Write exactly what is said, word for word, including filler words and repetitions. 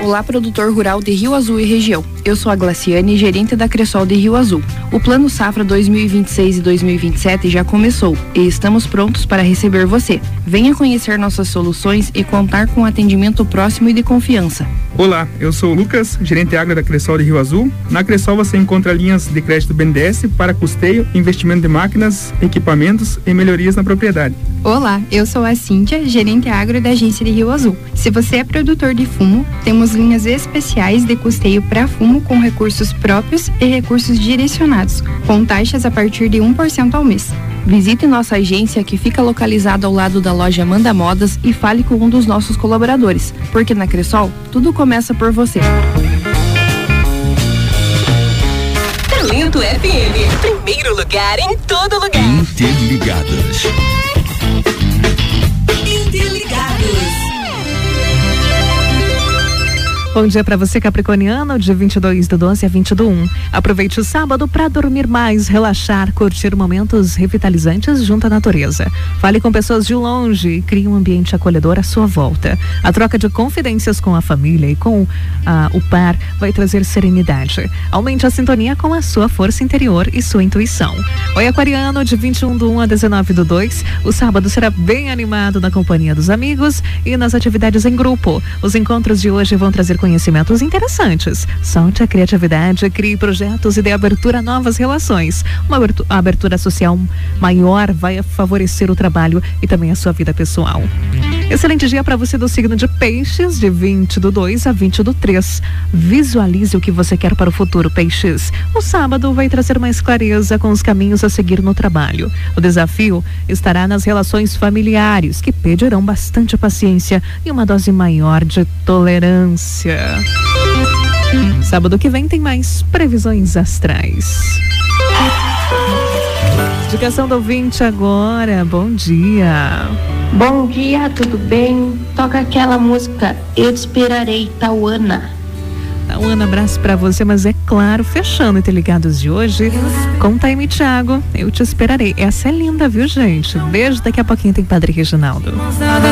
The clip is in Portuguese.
Olá, produtor rural de Rio Azul e região. Eu sou a Glaciane, gerente da Cressol de Rio Azul. O Plano Safra dois mil e vinte e seis e dois mil e vinte e sete já começou e estamos prontos para receber você. Venha conhecer nossas soluções e contar com atendimento próximo e de confiança. Olá, eu sou o Lucas, gerente agro da Cressol de Rio Azul. Na Cressol você encontra linhas de crédito B N D E S para custeio, investimento de máquinas, equipamentos e melhorias na propriedade. Olá, eu sou a Cíntia, gerente agro da agência de Rio Azul. Se você é produtor de fumo, temos linhas especiais de custeio para fumo com recursos próprios e recursos direcionados, com taxas a partir de um por cento ao mês. Visite nossa agência que fica localizada ao lado da loja Amanda Modas e fale com um dos nossos colaboradores, porque na Cressol tudo começa por você. Talento F M, primeiro lugar em todo lugar. Interligados. Interligados. Bom dia para você, capricorniano, de vinte e dois do doze a vinte do um. Aproveite o sábado para dormir mais, relaxar, curtir momentos revitalizantes junto à natureza. Fale com pessoas de longe e crie um ambiente acolhedor à sua volta. A troca de confidências com a família e com ah, o par vai trazer serenidade. Aumente a sintonia com a sua força interior e sua intuição. Oi, aquariano, de vinte e um do um a dezenove do dois. O sábado será bem animado na companhia dos amigos e nas atividades em grupo. Os encontros de hoje vão trazer conhecimentos interessantes. Solte a criatividade, crie projetos e dê abertura a novas relações. Uma abertura, abertura social maior vai favorecer o trabalho e também a sua vida pessoal. Excelente dia para você do signo de Peixes, de vinte do dois a vinte do três. Visualize o que você quer para o futuro, Peixes. O sábado vai trazer mais clareza com os caminhos a seguir no trabalho. O desafio estará nas relações familiares, que pedirão bastante paciência e uma dose maior de tolerância. Sábado que vem tem mais previsões astrais. Indicação do ouvinte agora, bom dia. Bom dia, tudo bem? Toca aquela música Eu Te Esperarei, Tauana. Tauana, abraço pra você, mas é claro, fechando Interligados de hoje com Taime Thiago, Eu Te Esperarei. Essa é linda, viu, gente? Beijo, daqui a pouquinho tem Padre Reginaldo.